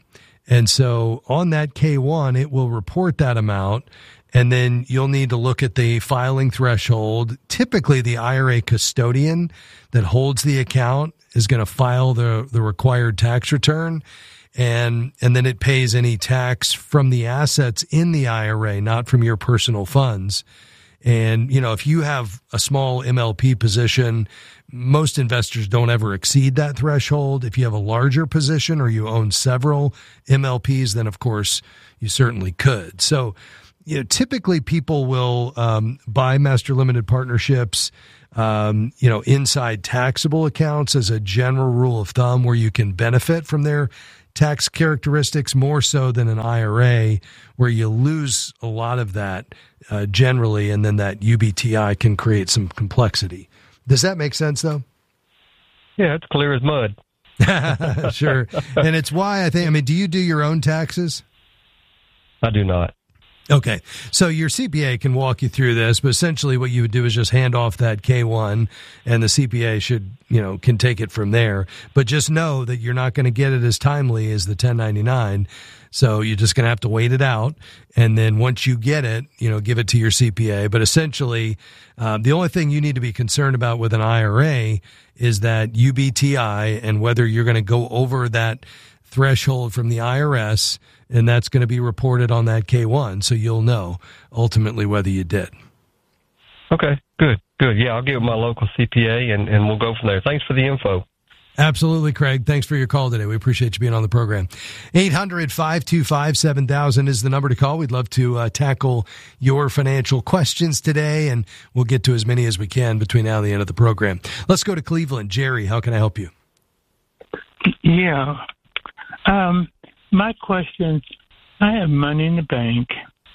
And so on that K one, it will report that amount. And then you'll need to look at the filing threshold. Typically, the I R A custodian that holds the account is going to file the, the required tax return. And, and then it pays any tax from the assets in the I R A, not from your personal funds. And, you know, if you have a small M L P position, most investors don't ever exceed that threshold. If you have a larger position or you own several M L Ps, then of course you certainly could. So, you know, typically people will um, buy master limited partnerships, um, you know, inside taxable accounts as a general rule of thumb where you can benefit from their tax characteristics more so than an I R A where you lose a lot of that uh, generally, and then that U B T I can create some complexity. Does that make sense, though? Yeah, it's clear as mud. Sure. And it's why I think, I mean, do you do your own taxes? I do not. Okay. So your C P A can walk you through this, but essentially what you would do is just hand off that K one and the C P A should, you know, can take it from there. But just know that you're not going to get it as timely as the ten ninety-nine. So you're just going to have to wait it out. And then once you get it, you know, give it to your C P A. But essentially, um, the only thing you need to be concerned about with an I R A is that U B T I and whether you're going to go over that threshold from the I R S, and that's going to be reported on that K one, so you'll know ultimately whether you did. Okay, good, good. Yeah, I'll get with my local C P A, and, and we'll go from there. Thanks for the info. Absolutely, Craig. Thanks for your call today. We appreciate you being on the program. eight hundred, five two five, seven thousand is the number to call. We'd love to uh, tackle your financial questions today, and we'll get to as many as we can between now and the end of the program. Let's go to Cleveland. Jerry, how can I help you? Yeah. Um, my question, I have money in the bank,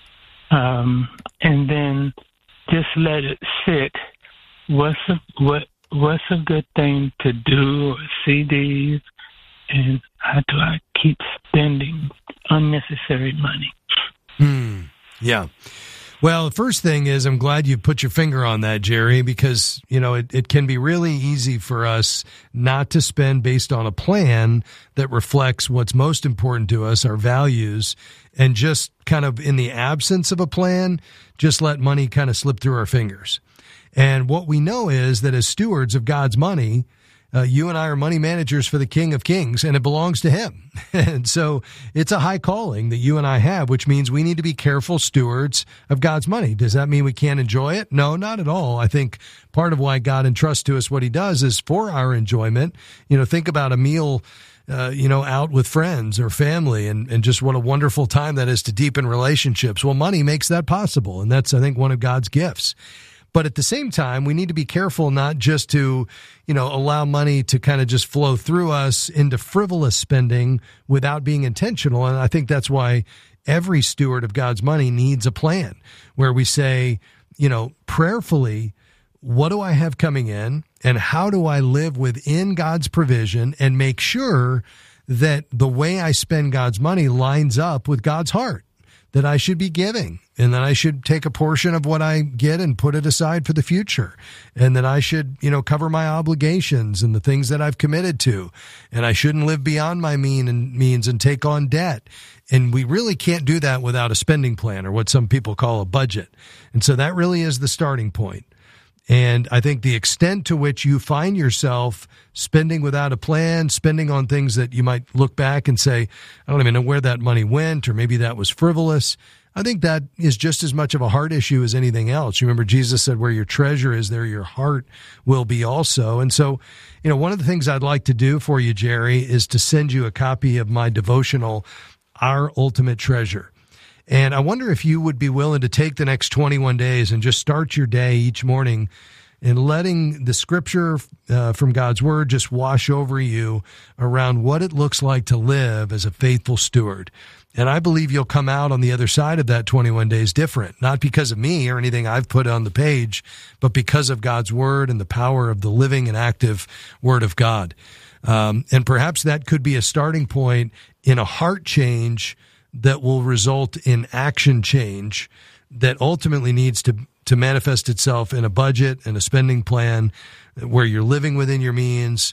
um, and then just let it sit. What's a, what, what's a good thing to do? C Ds, and how do I keep spending unnecessary money? Hmm. Yeah. Well, the first thing is I'm glad you put your finger on that, Jerry, because, you know, it, it can be really easy for us not to spend based on a plan that reflects what's most important to us, our values, and just kind of in the absence of a plan, just let money kind of slip through our fingers. And what we know is that as stewards of God's money, Uh, you and I are money managers for the King of Kings, and it belongs to him. And so it's a high calling that you and I have, which means we need to be careful stewards of God's money. Does that mean we can't enjoy it? No, not at all. I think part of why God entrusts to us what he does is for our enjoyment. You know, think about a meal, uh, you know, out with friends or family, and, and just what a wonderful time that is to deepen relationships. Well, money makes that possible, and that's, I think, one of God's gifts. But at the same time, we need to be careful not just to, you know, allow money to kind of just flow through us into frivolous spending without being intentional. And I think that's why every steward of God's money needs a plan where we say, you know, prayerfully, what do I have coming in and how do I live within God's provision and make sure that the way I spend God's money lines up with God's heart, that I should be giving, and that I should take a portion of what I get and put it aside for the future, and that I should, you know, cover my obligations and the things that I've committed to, and I shouldn't live beyond my mean and means and take on debt. And we really can't do that without a spending plan, or what some people call a budget. And so that really is the starting point. And I think the extent to which you find yourself spending without a plan, spending on things that you might look back and say, I don't even know where that money went, or maybe that was frivolous, I think that is just as much of a heart issue as anything else. You remember Jesus said, where your treasure is, there your heart will be also. And so, you know, one of the things I'd like to do for you, Jerry, is to send you a copy of my devotional, Our Ultimate Treasure. And I wonder if you would be willing to take the next twenty-one days and just start your day each morning and letting the scripture uh, from God's word just wash over you around what it looks like to live as a faithful steward. And I believe you'll come out on the other side of that twenty-one days different, not because of me or anything I've put on the page, but because of God's word and the power of the living and active word of God. Um, and perhaps that could be a starting point in a heart change that will result in action change that ultimately needs to to manifest itself in a budget and a spending plan where you're living within your means,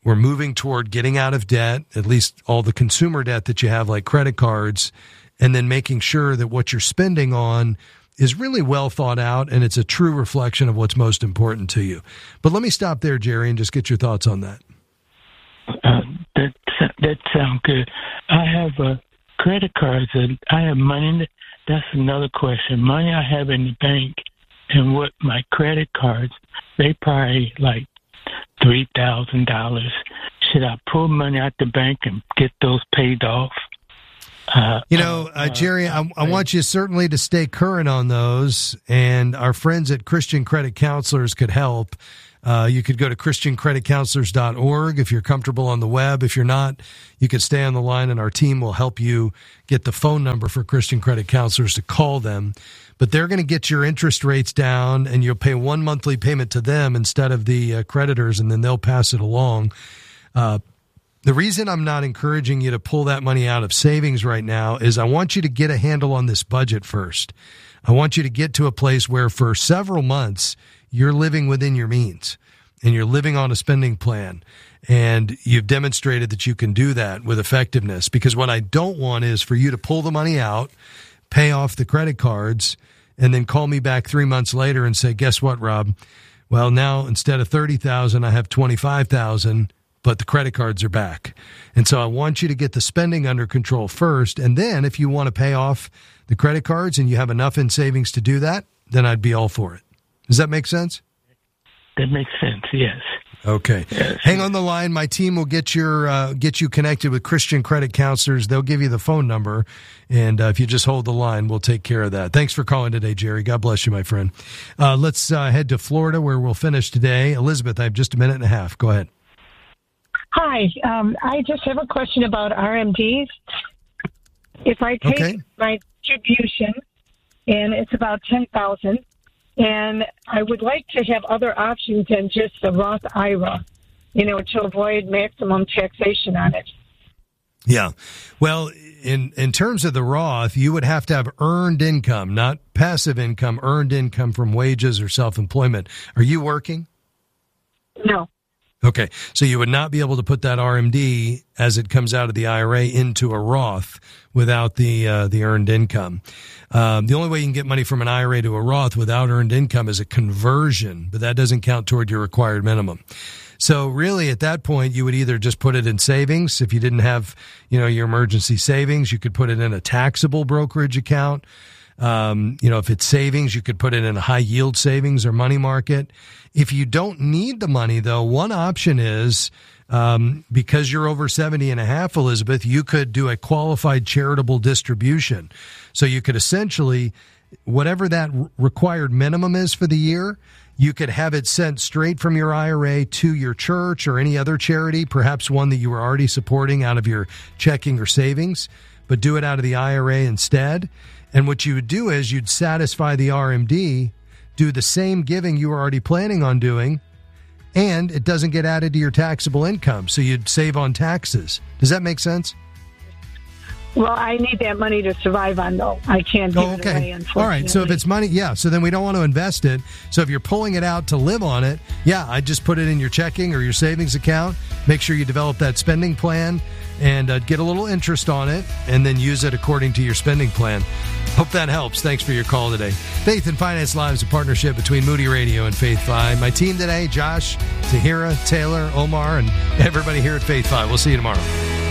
we're moving toward getting out of debt, at least all the consumer debt that you have, like credit cards, and then making sure that what you're spending on is really well thought out and it's a true reflection of what's most important to you. But let me stop there, Jerry, and just get your thoughts on that. Uh, that that sounds good. I have uh, credit cards. That I have money. In the, that's another question. Money I have in the bank and what my credit cards, they probably like three thousand dollars. Should I pull money out the bank and get those paid off? Uh, you know, uh, Jerry, I, I want you certainly to stay current on those, and our friends at Christian Credit Counselors could help. Uh, you could go to christian credit counselors dot org if you're comfortable on the web. If you're not, you could stay on the line, and our team will help you get the phone number for Christian Credit Counselors to call them. But they're going to get your interest rates down, and you'll pay one monthly payment to them instead of the uh, creditors, and then they'll pass it along. Uh, The reason I'm not encouraging you to pull that money out of savings right now is I want you to get a handle on this budget first. I want you to get to a place where for several months you're living within your means and you're living on a spending plan, and you've demonstrated that you can do that with effectiveness. Because what I don't want is for you to pull the money out, pay off the credit cards, and then call me back three months later and say, guess what, Rob? Well, now instead of thirty thousand dollars, I have twenty-five thousand dollars. But the credit cards are back. And so I want you to get the spending under control first. And then if you want to pay off the credit cards and you have enough in savings to do that, then I'd be all for it. Does that make sense? That makes sense, yes. Okay. Yes. Hang on the line. My team will get your uh, get you connected with Christian Credit Counselors. They'll give you the phone number. And uh, if you just hold the line, we'll take care of that. Thanks for calling today, Jerry. God bless you, my friend. Uh, let's uh, head to Florida, where we'll finish today. Elizabeth, I have just a minute and a half. Go ahead. Hi, um, I just have a question about R M Ds. If I take okay. my distribution, and it's about ten thousand dollars, and I would like to have other options than just the Roth I R A, you know, to avoid maximum taxation on it. Yeah. Well, in in terms of the Roth, you would have to have earned income, not passive income, earned income from wages or self-employment. Are you working? No. Okay, so you would not be able to put that R M D as it comes out of the I R A into a Roth without the uh, the earned income. Um, the only way you can get money from an I R A to a Roth without earned income is a conversion, but that doesn't count toward your required minimum. So really, at that point, you would either just put it in savings. If you didn't have, you know, your emergency savings, you could put it in a taxable brokerage account. Um, you know, if it's savings, you could put it in a high yield savings or money market. If you don't need the money, though, one option is, um, because you're over seventy and a half, Elizabeth, you could do a qualified charitable distribution. So you could essentially, whatever that required minimum is for the year, you could have it sent straight from your I R A to your church or any other charity, perhaps one that you were already supporting out of your checking or savings, but do it out of the I R A instead. And what you would do is you'd satisfy the R M D, do the same giving you were already planning on doing, and it doesn't get added to your taxable income. So you'd save on taxes. Does that make sense? Well, I need that money to survive on, though. I can't give oh, okay. it away, unfortunately. All right, so if it's money, yeah, so then we don't want to invest it. So if you're pulling it out to live on it, yeah, I'd just put it in your checking or your savings account. Make sure you develop that spending plan and uh, get a little interest on it, and then use it according to your spending plan. Hope that helps. Thanks for your call today. Faith and Finance Live is a partnership between Moody Radio and Faith Five. My team today, Josh, Tahira, Taylor, Omar, and everybody here at Faith Five. We'll see you tomorrow.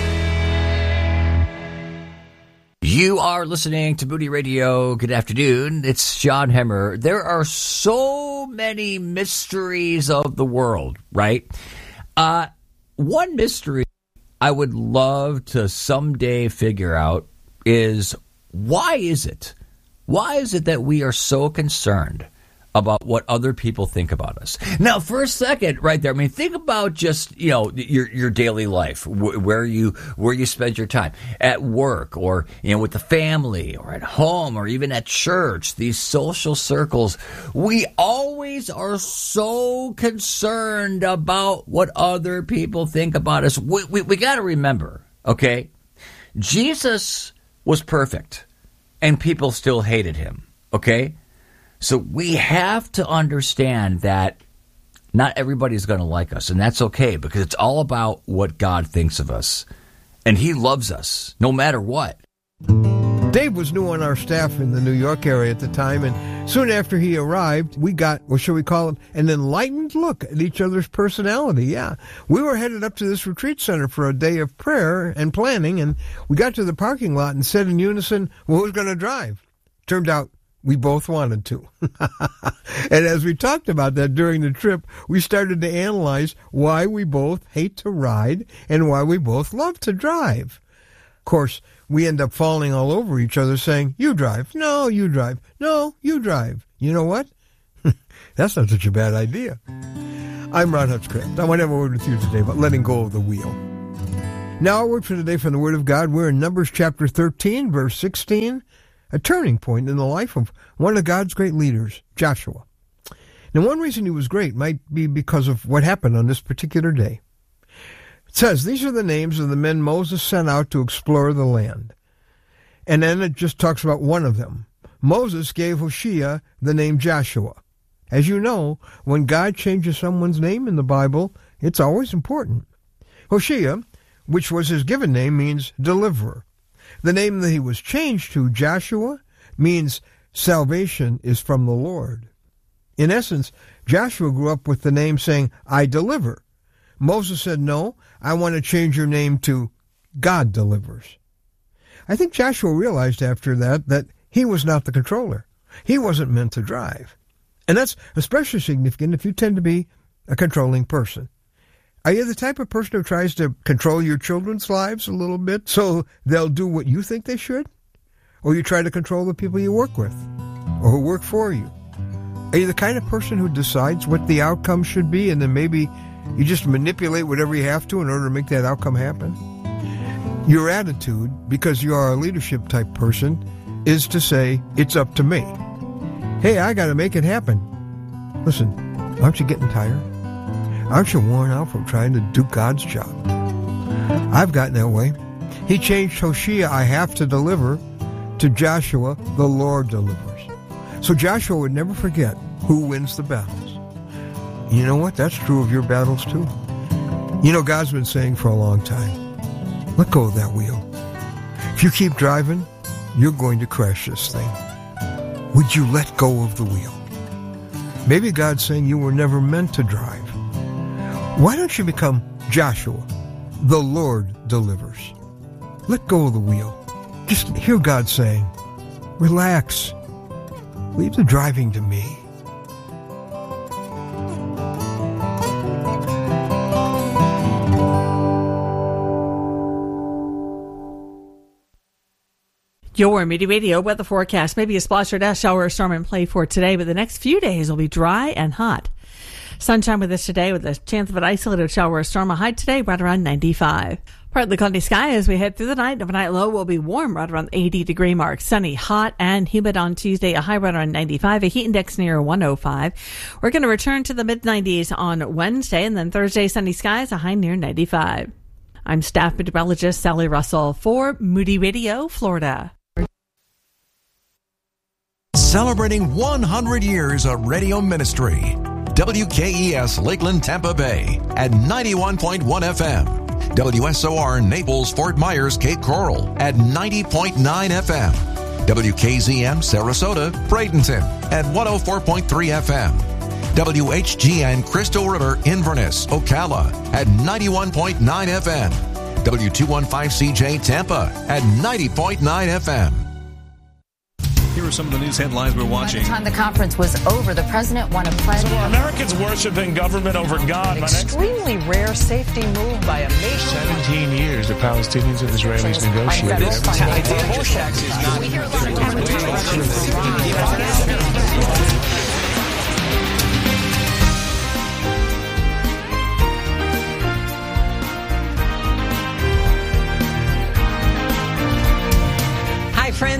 You are listening to Moody Radio. Good afternoon. It's John Hemmer. There are so many mysteries of the world, right? Uh, one mystery I would love to someday figure out is, why is it? Why is it that we are so concerned about what other people think about us? Now, for a second, right there, I mean, think about just, you know, your your daily life, where you where you spend your time, at work, or, you know, with the family, or at home, or even at church. These social circles, we always are so concerned about what other people think about us. We we, we got to remember, okay, Jesus was perfect, and people still hated him, okay? So we have to understand that Not everybody's going to like us, and that's okay, because it's all about what God thinks of us. And he loves us, no matter what. Dave was new on our staff in the New York area at the time, and soon after he arrived, we got, what shall we call it, an enlightened look at each other's personality. Yeah, we were headed up to this retreat center for a day of prayer and planning, and we got to the parking lot and said in unison, well, who's going to drive? Turned out we both wanted to. And as we talked about that during the trip, we started to analyze why we both hate to ride and why we both love to drive. Of course, we end up falling all over each other saying, you drive. No, you drive. No, you drive. You know what? That's not such a bad idea. I'm Ron Hutchcraft. I want to have a word with you today about letting go of the wheel. Now, our word for today from the Word of God. We're in Numbers chapter thirteen, verse sixteen, a turning point in the life of one of God's great leaders, Joshua. Now, one reason he was great might be because of what happened on this particular day. It says, these are the names of the men Moses sent out to explore the land. And then it just talks about one of them. Moses gave Hoshea the name Joshua. As you know, when God changes someone's name in the Bible, it's always important. Hoshea, which was his given name, means deliverer. The name that he was changed to, Joshua, means salvation is from the Lord. In essence, Joshua grew up with the name saying, I deliver. Moses said, no, I want to change your name to God delivers. I think Joshua realized after that that he was not the controller. He wasn't meant to drive. And that's especially significant if you tend to be a controlling person. Are you the type of person who tries to control your children's lives a little bit so they'll do what you think they should? Or you try to control the people you work with or who work for you? Are you the kind of person who decides what the outcome should be and then maybe you just manipulate whatever you have to in order to make that outcome happen? Your attitude, because you are a leadership type person, is to say, it's up to me. Hey, I got to make it happen. Listen, aren't you getting tired? Aren't you worn out from trying to do God's job? I've gotten that way. He changed Hoshea, I have to deliver, to Joshua, the Lord delivers. So Joshua would never forget who wins the battles. You know what? That's true of your battles too. You know, God's been saying for a long time, let go of that wheel. If you keep driving, you're going to crash this thing. Would you let go of the wheel? Maybe God's saying you were never meant to drive. Why don't you become Joshua? The Lord delivers. Let go of the wheel. Just hear God saying, relax. Leave the driving to me. Your Moody Radio weather forecast. Maybe a splash or dash shower or storm in play for today, but the next few days will be dry and hot. Sunshine with us today with a chance of an isolated shower or storm. A high today right around ninety-five. Partly cloudy sky as we head through the night. Overnight low will be warm right around the eighty degree mark. Sunny, hot, and humid on Tuesday. A high right around ninety-five. A heat index near one oh five. We're going to return to the mid nineties on Wednesday, and then Thursday sunny skies. A high near ninety-five. I'm staff meteorologist Sally Russell for Moody Radio, Florida. Celebrating one hundred years of radio ministry. W K E S Lakeland, Tampa Bay at ninety-one point one F M. W S O R Naples, Fort Myers, Cape Coral at ninety point nine F M. W K Z M Sarasota, Bradenton at one oh four point three F M. W H G N Crystal River, Inverness, Ocala at ninety-one point nine F M. W two fifteen C J Tampa at ninety point nine F M. Here are some of the news headlines we're watching. By the time the conference was over, the president won a pledge. So are Americans worshiping government over God? An extremely rare safety move by a nation. seventeen years the Palestinians and Israelis negotiated. This tax is not... Friends,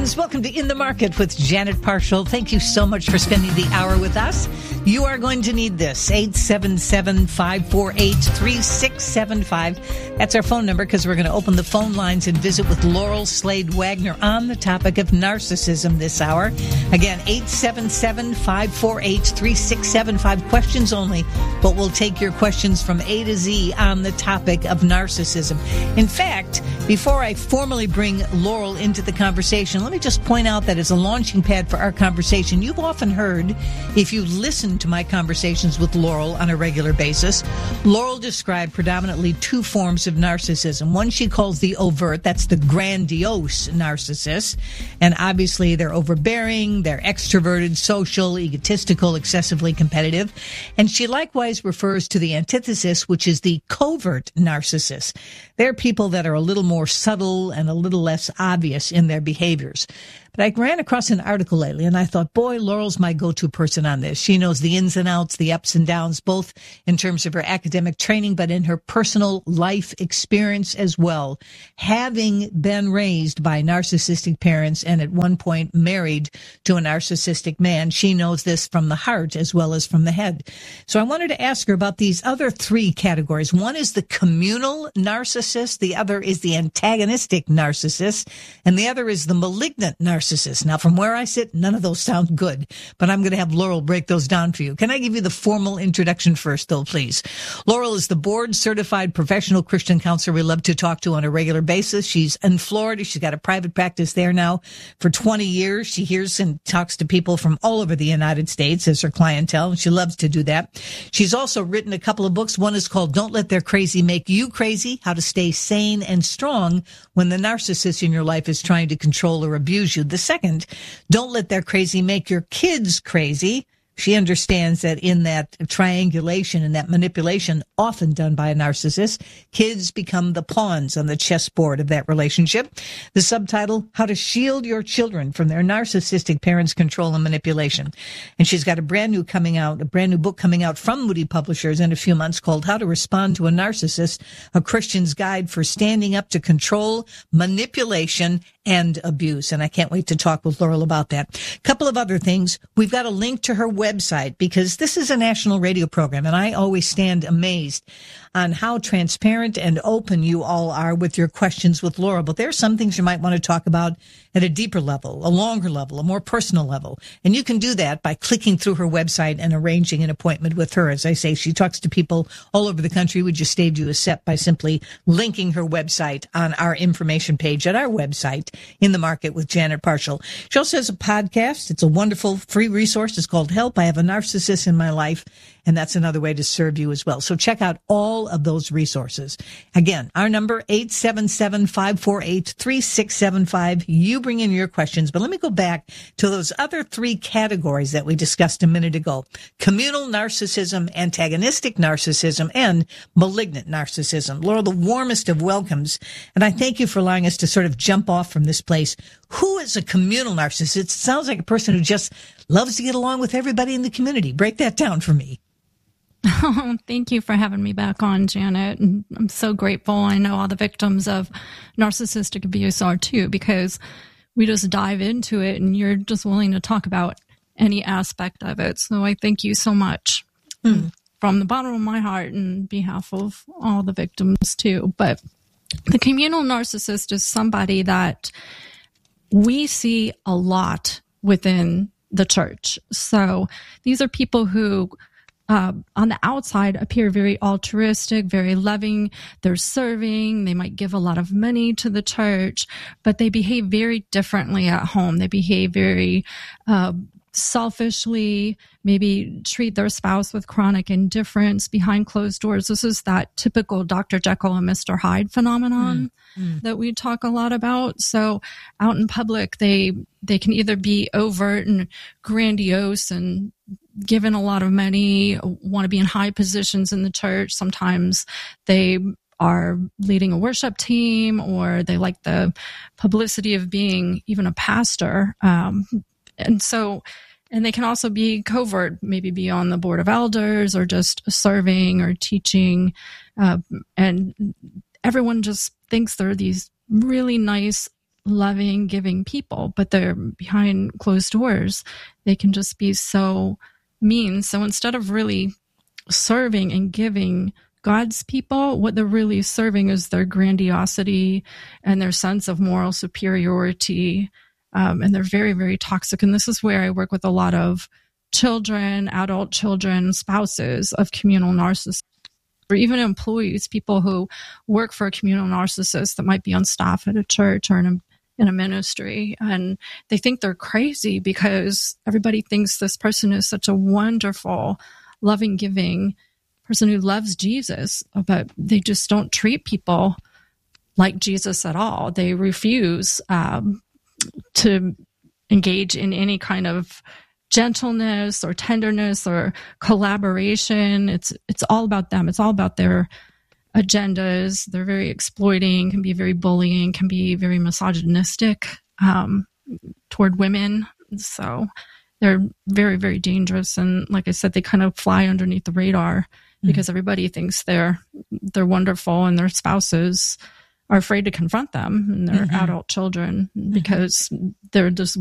friends. Welcome to In the Market with Janet Parshall. Thank you so much for spending the hour with us. You are going to need this. eight seven seven, five four eight, three six seven five. That's our phone number because we're going to open the phone lines and visit with Laurel Slade Wagner on the topic of narcissism this hour. Again, eight seven seven, five four eight, three six seven five. Questions only, but we'll take your questions from A to Z on the topic of narcissism. In fact, before I formally bring Laurel into the conversation, let me just point out that as a launching pad for our conversation, you've often heard, if you listen to my conversations with Laurel on a regular basis, Laurel described predominantly two forms of narcissism. One she calls the overt, that's the grandiose narcissist, and obviously they're overbearing, they're extroverted, social, egotistical, excessively competitive. And she likewise refers to the antithesis, which is the covert narcissist. They're people that are a little more subtle and a little less obvious in their behaviors. But I ran across an article lately, and I thought, boy, Laurel's my go-to person on this. She knows the ins and outs, the ups and downs, both in terms of her academic training, but in her personal life experience as well. Having been raised by narcissistic parents and at one point married to a narcissistic man, she knows this from the heart as well as from the head. So I wanted to ask her about these other three categories. One is the communal narcissist, the other is the antagonistic narcissist, and the other is the malignant narcissist. Now, from where I sit, none of those sound good, but I'm going to have Laurel break those down for you. Can I give you the formal introduction first, though, please? Laurel is the board-certified professional Christian counselor we love to talk to on a regular basis. She's in Florida. She's got a private practice there now for twenty years. She hears and talks to people from all over the United States as her clientele, and she loves to do that. She's also written a couple of books. One is called Don't Let Their Crazy Make You Crazy, How to Stay Sane and Strong When the Narcissist in Your Life is Trying to Control or Abuse You. The second, Don't Let Their Crazy Make Your Kids Crazy. She understands that in that triangulation and that manipulation often done by a narcissist, kids become the pawns on the chessboard of that relationship. The subtitle, How to Shield Your Children from Their Narcissistic Parents' Control and Manipulation. And she's got a brand new coming out, a brand new book coming out from Moody Publishers in a few months called How to Respond to a Narcissist, a Christian's Guide for Standing Up to Control, Manipulation, and Abuse. And I can't wait to talk with Laurel about that. A couple of other things. We've got a link to her website because this is a national radio program, and I always stand amazed on how transparent and open you all are with your questions with Laurel. But there are some things you might want to talk about at a deeper level, a longer level, a more personal level. And you can do that by clicking through her website and arranging an appointment with her. As I say, she talks to people all over the country. We just saved you a step by simply linking her website on our information page at our website, In the Market with Janet Parshall. She also has a podcast. It's a wonderful free resource. It's called Help, I Have a Narcissist in My Life. And that's another way to serve you as well. So check out all of those resources. Again, our number, eight seven seven, five four eight, three six seven five. You bring in your questions. But let me go back to those other three categories that we discussed a minute ago. Communal narcissism, antagonistic narcissism, and malignant narcissism. Laura, the warmest of welcomes. And I thank you for allowing us to sort of jump off from this place. Who is a communal narcissist? It sounds like a person who just loves to get along with everybody in the community. Break that down for me. Oh, thank you for having me back on, Janet. And I'm so grateful. I know all the victims of narcissistic abuse are too, because we just dive into it and you're just willing to talk about any aspect of it. So I thank you so much mm. from the bottom of my heart and behalf of all the victims too. But the communal narcissist is somebody that we see a lot within the church. So these are people who Uh, on the outside appear very altruistic, very loving. They're serving. They might give a lot of money to the church, but they behave very differently at home. They behave very uh, selfishly, maybe treat their spouse with chronic indifference behind closed doors. This is that typical Doctor Jekyll and Mister Hyde phenomenon mm, mm. that we talk a lot about. So out in public, they they can either be overt and grandiose and given a lot of money, want to be in high positions in the church. Sometimes they are leading a worship team, or they like the publicity of being even a pastor. Um, and so, and they can also be covert, maybe be on the board of elders or just serving or teaching. Uh, and everyone just thinks they're these really nice, loving, giving people, but they're behind closed doors. They can just be so mean. So instead of really serving and giving God's people, what they're really serving is their grandiosity and their sense of moral superiority. Um, and they're very, very toxic. And this is where I work with a lot of children, adult children, spouses of communal narcissists, or even employees, people who work for a communal narcissist that might be on staff at a church or in a, in a ministry. And they think they're crazy because everybody thinks this person is such a wonderful, loving, giving person who loves Jesus, but they just don't treat people like Jesus at all. They refuse um, to engage in any kind of gentleness or tenderness or collaboration. It's it's all about them. It's all about their agendas. They're very exploiting, can be very bullying, can be very misogynistic um, toward women. So they're very, very dangerous. And like I said, they kind of fly underneath the radar because mm-hmm. everybody thinks they're they're wonderful, and their spouses are afraid to confront them and their mm-hmm. adult children because mm-hmm. they're just